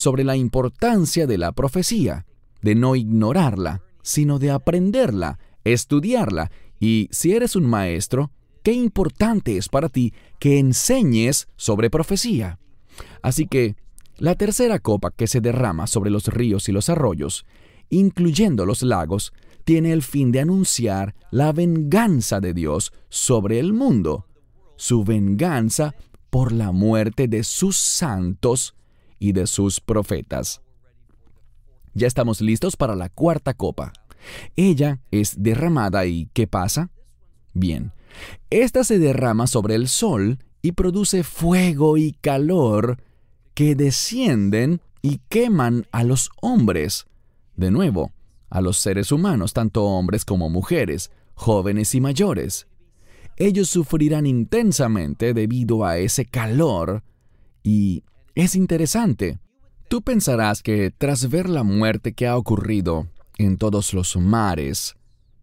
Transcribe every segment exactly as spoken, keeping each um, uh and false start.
sobre la importancia de la profecía, de no ignorarla, sino de aprenderla, estudiarla. Y si eres un maestro, qué importante es para ti que enseñes sobre profecía. Así que, la tercera copa que se derrama sobre los ríos y los arroyos, incluyendo los lagos, tiene el fin de anunciar la venganza de Dios sobre el mundo, su venganza por la muerte de sus santos y de sus profetas. Ya estamos listos para la cuarta copa. Ella es derramada y ¿qué pasa? Bien, esta se derrama sobre el sol y produce fuego y calor que descienden y queman a los hombres. De nuevo, a los seres humanos, tanto hombres como mujeres, jóvenes y mayores. Ellos sufrirán intensamente debido a ese calor. Y es interesante. Tú pensarás que tras ver la muerte que ha ocurrido en todos los mares,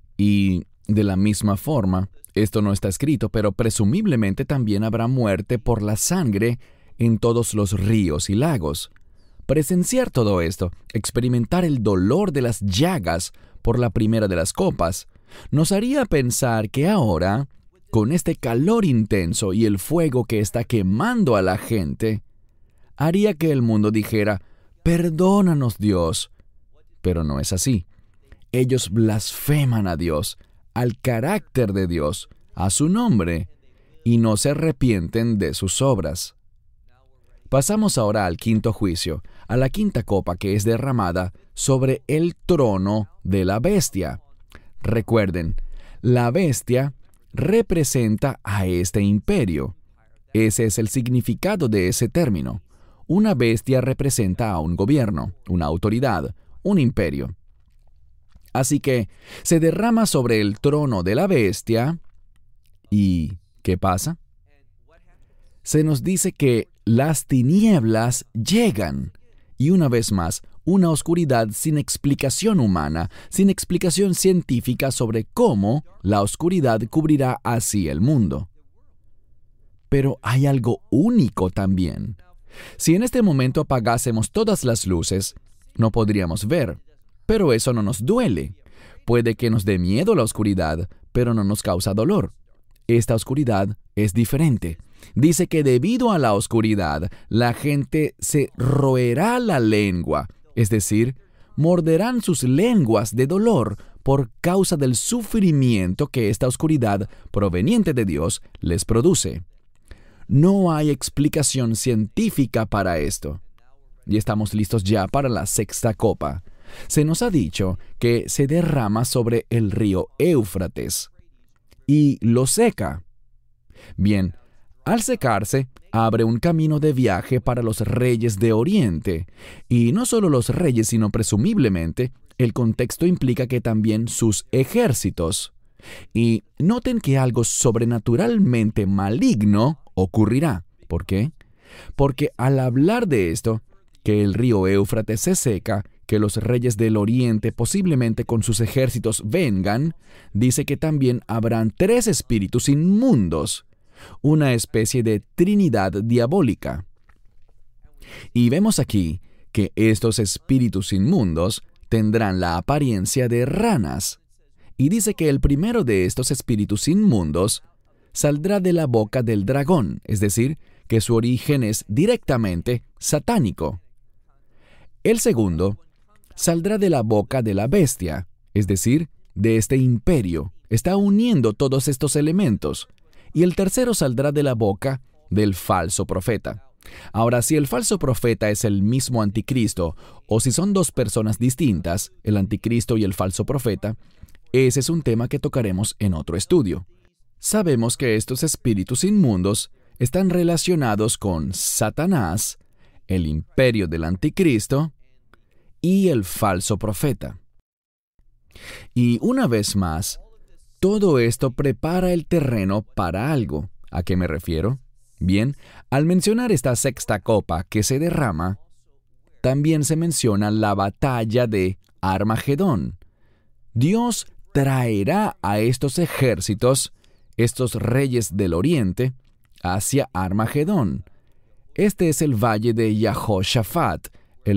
y de la misma forma, esto no está escrito, pero presumiblemente también habrá muerte por la sangre en todos los ríos y lagos. Presenciar todo esto, experimentar el dolor de las llagas por la primera de las copas, nos haría pensar que ahora, con este calor intenso y el fuego que está quemando a la gente, haría que el mundo dijera, perdónanos Dios. Pero no es así. Ellos blasfeman a Dios, al carácter de Dios, a su nombre, y no se arrepienten de sus obras. Pasamos ahora al quinto juicio, a la quinta copa que es derramada sobre el trono de la bestia. Recuerden, la bestia representa a este imperio. Ese es el significado de ese término. Una bestia representa a un gobierno, una autoridad, un imperio. Así que se derrama sobre el trono de la bestia. ¿Y qué pasa? Se nos dice que las tinieblas llegan. Y una vez más, una oscuridad sin explicación humana, sin explicación científica sobre cómo la oscuridad cubrirá así el mundo. Pero hay algo único también. Si en este momento apagásemos todas las luces, no podríamos ver. Pero eso no nos duele. Puede que nos dé miedo la oscuridad, pero no nos causa dolor. Esta oscuridad es diferente. Dice que debido a la oscuridad, la gente se roerá la lengua, es decir, morderán sus lenguas de dolor por causa del sufrimiento que esta oscuridad proveniente de Dios les produce. No hay explicación científica para esto. Y estamos listos ya para la sexta copa. Se nos ha dicho que se derrama sobre el río Éufrates y lo seca. Bien, al secarse, abre un camino de viaje para los reyes de Oriente. Y no solo los reyes, sino presumiblemente, el contexto implica que también sus ejércitos. Y noten que algo sobrenaturalmente maligno ocurrirá. ¿Por qué? Porque al hablar de esto, que el río Éufrates se seca, que los reyes del Oriente posiblemente con sus ejércitos vengan, dice que también habrán tres espíritus inmundos, una especie de trinidad diabólica. Y vemos aquí que estos espíritus inmundos tendrán la apariencia de ranas. Y dice que el primero de estos espíritus inmundos saldrá de la boca del dragón, es decir, que su origen es directamente satánico. El segundo saldrá de la boca de la bestia, es decir, de este imperio. Está uniendo todos estos elementos. Y el tercero saldrá de la boca del falso profeta. Ahora, si el falso profeta es el mismo anticristo, o si son dos personas distintas, el anticristo y el falso profeta, ese es un tema que tocaremos en otro estudio. Sabemos que estos espíritus inmundos están relacionados con Satanás, el imperio del anticristo y el falso profeta. Y una vez más, todo esto prepara el terreno para algo. ¿A qué me refiero? Bien, al mencionar esta sexta copa que se derrama, también se menciona la batalla de Armagedón. Dios traerá a estos ejércitos, estos reyes del Oriente, hacia Armagedón. Este es el valle de Yahoshafat,